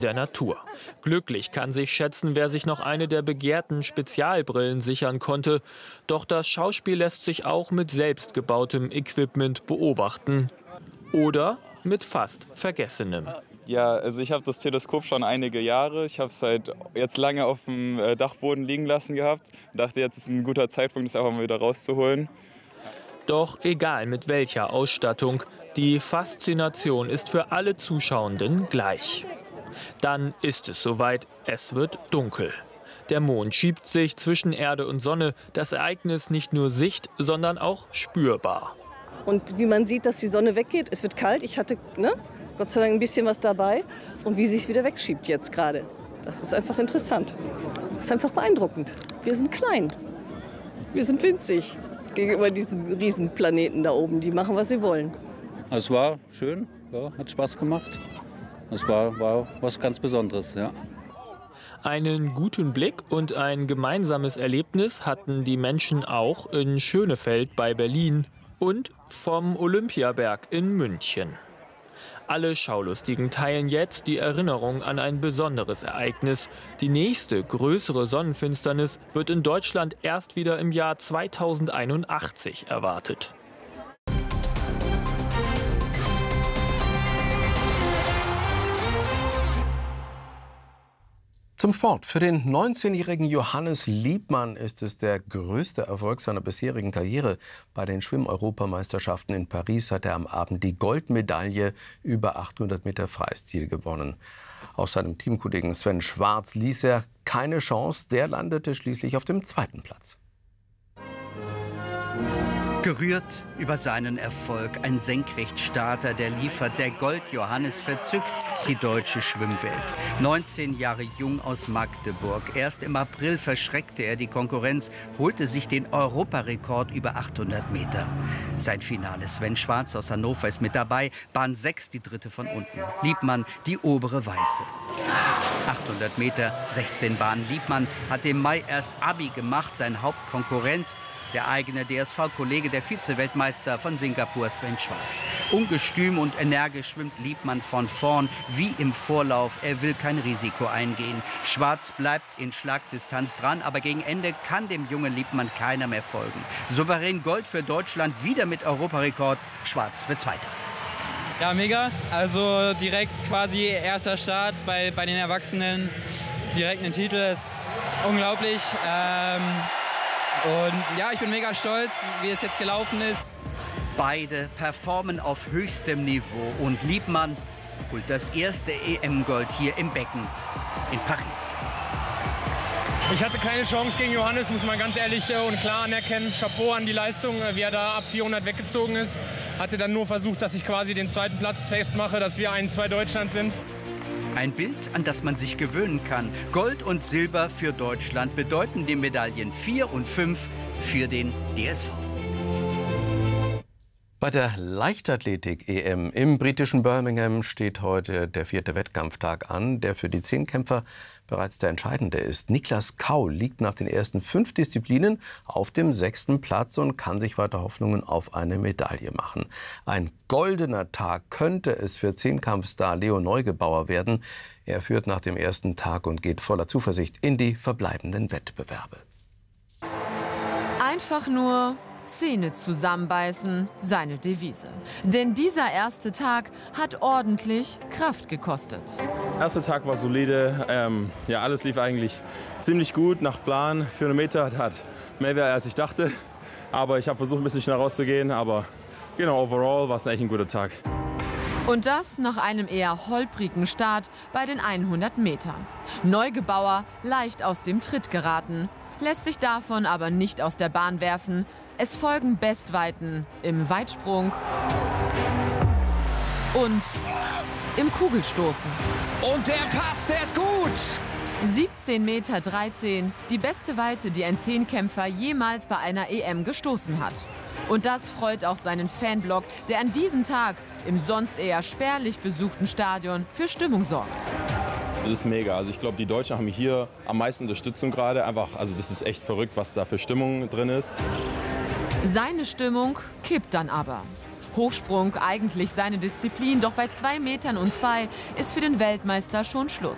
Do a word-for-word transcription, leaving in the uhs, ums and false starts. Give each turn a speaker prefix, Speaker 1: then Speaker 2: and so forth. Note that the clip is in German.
Speaker 1: der Natur. Glücklich kann sich schätzen, wer sich noch eine der begehrten Spezialbrillen sichern konnte. Doch das Schauspiel lässt sich auch mit selbstgebautem Equipment beobachten. Oder mit fast Vergessenem.
Speaker 2: Ja, also ich habe das Teleskop schon einige Jahre. Ich habe es halt jetzt lange auf dem Dachboden liegen lassen gehabt. Ich dachte, jetzt ist ein guter Zeitpunkt, es einfach mal wieder rauszuholen.
Speaker 1: Doch egal mit welcher Ausstattung, die Faszination ist für alle Zuschauenden gleich. Dann ist es soweit, es wird dunkel. Der Mond schiebt sich zwischen Erde und Sonne, das Ereignis nicht nur sicht-, sondern auch spürbar.
Speaker 3: Und wie man sieht, dass die Sonne weggeht, es wird kalt, ich hatte ne, Gott sei Dank ein bisschen was dabei. Und wie sie sich wieder wegschiebt jetzt gerade, das ist einfach interessant. Das ist einfach beeindruckend. Wir sind klein, wir sind winzig gegenüber diesem Riesenplaneten da oben. Die machen, was sie wollen.
Speaker 4: Es war schön, ja, hat Spaß gemacht. Es war, war was ganz Besonderes, ja.
Speaker 1: Einen guten Blick und ein gemeinsames Erlebnis hatten die Menschen auch in Schönefeld bei Berlin und vom Olympiaberg in München. Alle Schaulustigen teilen jetzt die Erinnerung an ein besonderes Ereignis. Die nächste größere Sonnenfinsternis wird in Deutschland erst wieder im Jahr zweitausendeinundachtzig erwartet.
Speaker 5: Zum Sport. Für den neunzehnjährigen Johannes Liebmann ist es der größte Erfolg seiner bisherigen Karriere. Bei den Schwimm-Europameisterschaften in Paris hat er am Abend die Goldmedaille über achthundert Meter Freistil gewonnen. Aus seinem Teamkollegen Sven Schwarz ließ er keine Chance. Der landete schließlich auf dem zweiten Platz.
Speaker 6: Gerührt über seinen Erfolg, ein Senkrechtstarter, der liefert, der Gold-Johannes verzückt die deutsche Schwimmwelt. neunzehn Jahre jung aus Magdeburg. Erst im April verschreckte er die Konkurrenz, holte sich den Europarekord über achthundert Meter. Sein Finale, Sven Schwarz aus Hannover ist mit dabei, Bahn sechs, die dritte von unten. Liebmann, die obere weiße. achthundert Meter, sechzehn Bahnen. Liebmann hat im Mai erst Abi gemacht, sein Hauptkonkurrent. Der eigene D S V-Kollege, der Vize-Weltmeister von Singapur, Sven Schwarz. Ungestüm und energisch schwimmt Liebmann von vorn, wie im Vorlauf. Er will kein Risiko eingehen. Schwarz bleibt in Schlagdistanz dran, aber gegen Ende kann dem jungen Liebmann keiner mehr folgen. Souverän Gold für Deutschland, wieder mit Europarekord. Schwarz wird Zweiter.
Speaker 7: Ja, mega. Also direkt quasi erster Start bei, bei den Erwachsenen. Direkt einen Titel, das ist unglaublich. Ähm Und ja, ich bin mega stolz, wie es jetzt gelaufen ist.
Speaker 6: Beide performen auf höchstem Niveau und Liebmann holt das erste E M-Gold hier im Becken in Paris.
Speaker 8: Ich hatte keine Chance gegen Johannes, muss man ganz ehrlich und klar anerkennen. Chapeau an die Leistung, wie er da ab vierhundert weggezogen ist. Hatte dann nur versucht, dass ich quasi den zweiten Platz festmache, dass wir eins zwei Deutschland sind.
Speaker 6: Ein Bild, an das man sich gewöhnen kann. Gold und Silber für Deutschland bedeuten die Medaillen vier und fünf für den D S V.
Speaker 5: Bei der Leichtathletik-E M im britischen Birmingham steht heute der vierte Wettkampftag an, der für die Zehnkämpfer bereits der entscheidende ist. Niklas Kaul liegt nach den ersten fünf Disziplinen auf dem sechsten Platz und kann sich weiter Hoffnungen auf eine Medaille machen. Ein goldener Tag könnte es für Zehnkampfstar Leo Neugebauer werden. Er führt nach dem ersten Tag und geht voller Zuversicht in die verbleibenden Wettbewerbe.
Speaker 9: Einfach nur Zähne zusammenbeißen, seine Devise. Denn dieser erste Tag hat ordentlich Kraft gekostet.
Speaker 10: Der erste Tag war solide. Ähm, ja, alles lief eigentlich ziemlich gut nach Plan. vierhundert Meter hat mehr wert, als ich dachte. Aber ich habe versucht, ein bisschen schnell rauszugehen. Aber genau, overall war es eigentlich ein guter Tag.
Speaker 9: Und das nach einem eher holprigen Start bei den hundert Metern. Neugebauer leicht aus dem Tritt geraten, lässt sich davon aber nicht aus der Bahn werfen. Es folgen Bestweiten im Weitsprung und im Kugelstoßen.
Speaker 11: Und der Pass, der ist gut!
Speaker 9: siebzehn Meter dreizehn, die beste Weite, die ein Zehnkämpfer jemals bei einer E M gestoßen hat. Und das freut auch seinen Fanblock, der an diesem Tag im sonst eher spärlich besuchten Stadion für Stimmung sorgt.
Speaker 10: Das ist mega. Also ich glaube, die Deutschen haben hier am meisten Unterstützung gerade. Einfach, also das ist echt verrückt, was da für Stimmung drin ist.
Speaker 9: Seine Stimmung kippt dann aber. Hochsprung, eigentlich seine Disziplin, doch bei zwei Metern und zwei ist für den Weltmeister schon Schluss.